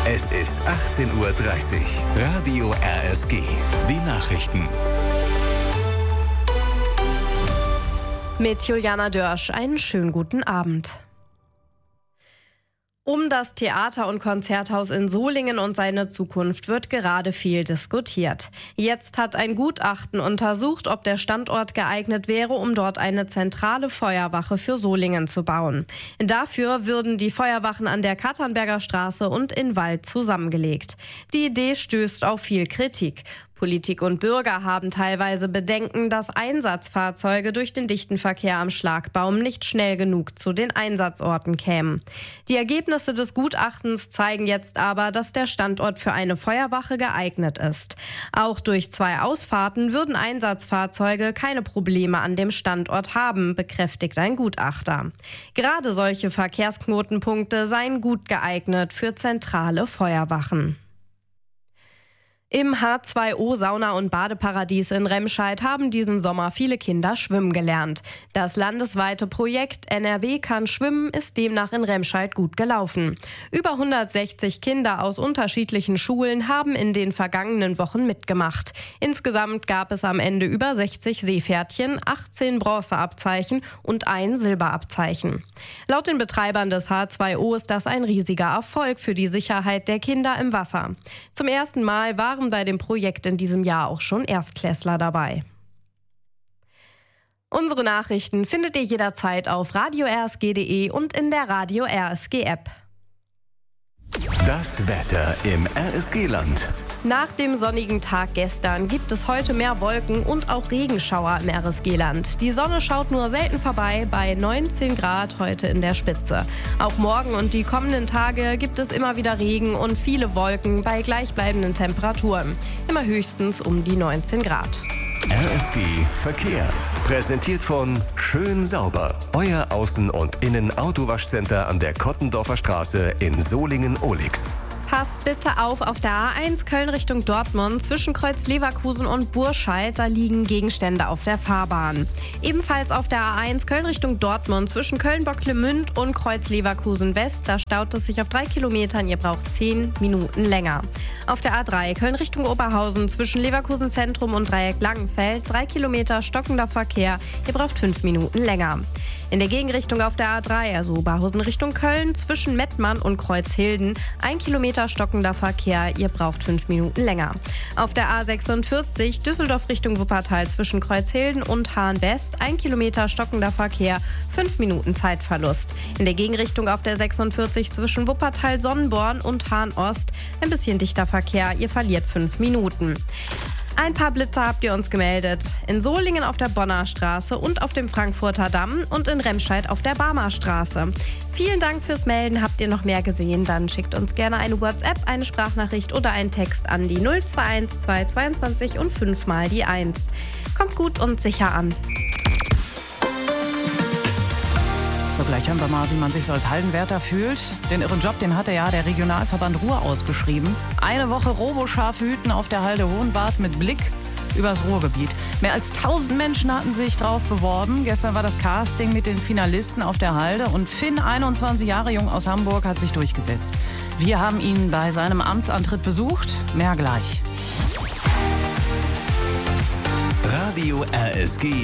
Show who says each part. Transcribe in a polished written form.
Speaker 1: Es ist 18:30 Uhr. Radio RSG. Die Nachrichten.
Speaker 2: Mit Juliana Dörsch einen schönen guten Abend. Um das Theater- und Konzerthaus in Solingen und seine Zukunft wird gerade viel diskutiert. Jetzt hat ein Gutachten untersucht, ob der Standort geeignet wäre, um dort eine zentrale Feuerwache für Solingen zu bauen. Dafür würden die Feuerwachen an der Katernberger Straße und in Wald zusammengelegt. Die Idee stößt auf viel Kritik. Politik und Bürger haben teilweise Bedenken, dass Einsatzfahrzeuge durch den dichten Verkehr am Schlagbaum nicht schnell genug zu den Einsatzorten kämen. Die Ergebnisse des Gutachtens zeigen jetzt aber, dass der Standort für eine Feuerwache geeignet ist. Auch durch 2 Ausfahrten würden Einsatzfahrzeuge keine Probleme an dem Standort haben, bekräftigt ein Gutachter. Gerade solche Verkehrsknotenpunkte seien gut geeignet für zentrale Feuerwachen. Im H2O Sauna- und Badeparadies in Remscheid haben diesen Sommer viele Kinder schwimmen gelernt. Das landesweite Projekt NRW kann schwimmen ist demnach in Remscheid gut gelaufen. Über 160 Kinder aus unterschiedlichen Schulen haben in den vergangenen Wochen mitgemacht. Insgesamt gab es am Ende über 60 Seepferdchen, 18 Bronzeabzeichen und ein Silberabzeichen. Laut den Betreibern des H2O ist das ein riesiger Erfolg für die Sicherheit der Kinder im Wasser. Zum ersten Mal waren bei dem Projekt in diesem Jahr auch schon Erstklässler dabei. Unsere Nachrichten findet ihr jederzeit auf radio-rsg.de und in der Radio RSG App.
Speaker 1: Das Wetter im RSG-Land.
Speaker 2: Nach dem sonnigen Tag gestern gibt es heute mehr Wolken und auch Regenschauer im RSG-Land. Die Sonne schaut nur selten vorbei, bei 19 Grad heute in der Spitze. Auch morgen und die kommenden Tage gibt es immer wieder Regen und viele Wolken bei gleichbleibenden Temperaturen. Immer höchstens um die 19 Grad.
Speaker 1: RSG Verkehr. Präsentiert von Schön Sauber. Euer Außen- und Innen-Autowaschcenter an der Kottendorfer Straße in Solingen-Ohlix.
Speaker 2: Passt bitte auf der A1 Köln Richtung Dortmund zwischen Kreuz Leverkusen und Burscheid, da liegen Gegenstände auf der Fahrbahn. Ebenfalls auf der A1 Köln Richtung Dortmund zwischen Köln-Bocklemünd und Kreuz Leverkusen West, da staut es sich auf 3 Kilometern, ihr braucht 10 Minuten länger. Auf der A3 Köln Richtung Oberhausen zwischen Leverkusen Zentrum und Dreieck Langenfeld, 3 Kilometer stockender Verkehr, ihr braucht 5 Minuten länger. In der Gegenrichtung auf der A3, also Oberhausen Richtung Köln, zwischen Mettmann und Kreuzhilden, 1 Kilometer stockender Verkehr, ihr braucht 5 Minuten länger. Auf der A46 Düsseldorf Richtung Wuppertal zwischen Kreuzhilden und Hahn West, 1 Kilometer stockender Verkehr, 5 Minuten Zeitverlust. In der Gegenrichtung auf der 46 zwischen Wuppertal Sonnenborn und Hahn Ost, ein bisschen dichter Verkehr, ihr verliert 5 Minuten. Ein paar Blitzer habt ihr uns gemeldet. In Solingen auf der Bonner Straße und auf dem Frankfurter Damm und in Remscheid auf der Barmer Straße. Vielen Dank fürs Melden. Habt ihr noch mehr gesehen? Dann schickt uns gerne eine WhatsApp, eine Sprachnachricht oder einen Text an die 021 222 und 5 mal die 1. Kommt gut und sicher an.
Speaker 3: So, gleich hören wir mal, wie man sich so als Haldenwärter fühlt. Den irren Job, den hatte ja der Regionalverband Ruhr ausgeschrieben. Eine Woche Roboscharfe hüten auf der Halde Hohenwart mit Blick übers Ruhrgebiet. Mehr als 1000 Menschen hatten sich drauf beworben. Gestern war das Casting mit den Finalisten auf der Halde und Finn, 21 Jahre jung aus Hamburg, hat sich durchgesetzt. Wir haben ihn bei seinem Amtsantritt besucht. Mehr gleich.
Speaker 1: Radio RSG